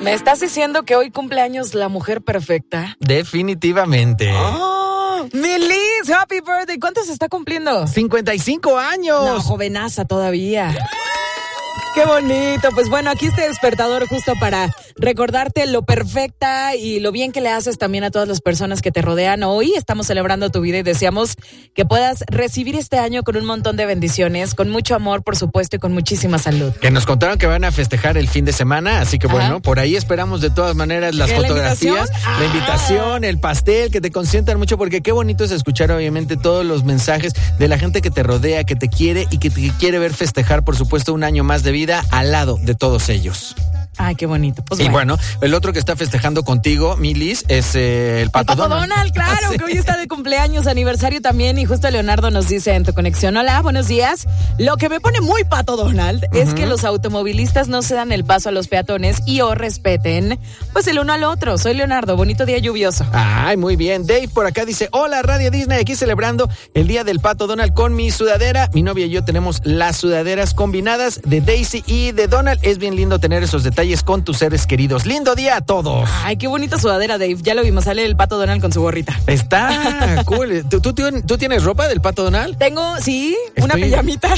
¿Me estás diciendo que hoy cumpleaños la mujer perfecta? Definitivamente. ¡Oh! ¡Milis! ¡Happy birthday! ¿Cuántos está cumpliendo? 55 años. No, jovenaza todavía. ¡Qué bonito! Pues bueno, aquí este despertador justo para recordarte lo perfecta y lo bien que le haces también a todas las personas que te rodean. Hoy estamos celebrando tu vida y deseamos que puedas recibir este año con un montón de bendiciones, con mucho amor, por supuesto, y con muchísima salud. Que nos contaron que van a festejar el fin de semana, así que bueno, por ahí esperamos de todas maneras las fotografías, la invitación, el pastel, que te consientan mucho, porque qué bonito es escuchar obviamente todos los mensajes de la gente que te rodea, que te quiere y que te quiere ver festejar, por supuesto, un año más de vida al lado de todos ellos. Ay, qué bonito. Pues y bueno, el otro que está festejando contigo, Milis, es el Pato Donald, claro, sí. Que hoy está de cumpleaños, aniversario también, y justo Leonardo nos dice en tu conexión: hola, buenos días. Lo que me pone muy Pato Donald es que los automovilistas no se dan el paso a los peatones y o respeten pues el uno al otro. Soy Leonardo, bonito día lluvioso. Ay, muy bien. Dave por acá dice: hola, Radio Disney, aquí celebrando el día del Pato Donald con mi sudadera. Mi novia y yo tenemos las sudaderas combinadas de Daisy y de Donald. Es bien lindo tener esos detalles con tus seres queridos. Lindo día a todos. Ay, qué bonita sudadera, Dave. Ya lo vimos, sale el Pato Donald con su gorrita. Está cool. ¿Tú tienes ropa del Pato Donald? Tengo, sí, una pijamita.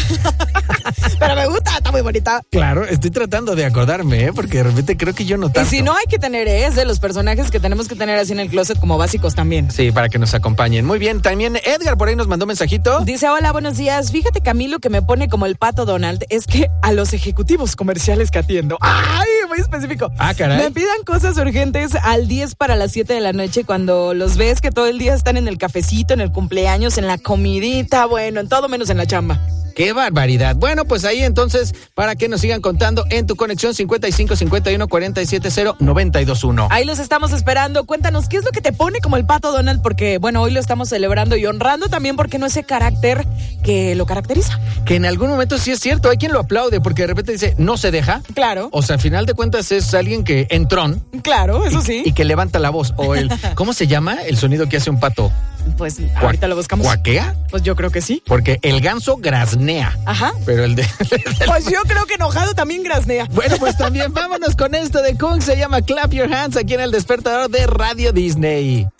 Pero me gusta, está muy bonita. Claro, estoy tratando de acordarme, porque de repente creo que yo no tanto. Y si no, hay que tener, es de los personajes que tenemos que tener así en el closet como básicos también. Sí, para que nos acompañen. Muy bien, también Edgar por ahí nos mandó un mensajito. Dice: hola, buenos días. Fíjate, Camilo, que me pone como el Pato Donald es que a los ejecutivos comerciales que atiendo, ¡ay! Muy específico. Ah, caray. Me pidan cosas urgentes al 10 para las 7 de la noche, cuando los ves que todo el día están en el cafecito, en el cumpleaños, en la comidita, bueno, en todo menos en la chamba. ¡Qué barbaridad! Bueno, pues ahí entonces, para que nos sigan contando en tu conexión 55 51 47 0 92 1. Ahí los estamos esperando. Cuéntanos, ¿qué es lo que te pone como el Pato Donald? Porque, bueno, hoy lo estamos celebrando y honrando también, porque no ese carácter que lo caracteriza. Que en algún momento sí es cierto, hay quien lo aplaude, porque de repente dice, no se deja. Claro. O sea, al final de cuentas es alguien que entrón. Claro, eso sí. Y que levanta la voz. O el, ¿cómo se llama el sonido que hace un pato? Pues ahorita lo buscamos. ¿Cuaquea? Pues yo creo que sí. Porque el ganso graznea. Ajá. Pero el de... Pues yo creo que enojado también graznea. Bueno, pues también vámonos con esto de Kung, se llama Clap Your Hands, aquí en el despertador de Radio Disney.